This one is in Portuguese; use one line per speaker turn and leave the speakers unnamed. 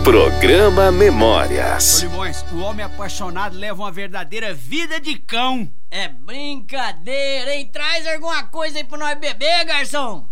Programa Memórias.
Solimões, o homem apaixonado leva uma verdadeira vida de cão.
É brincadeira, hein? Traz alguma coisa aí pra nós beber, garçom.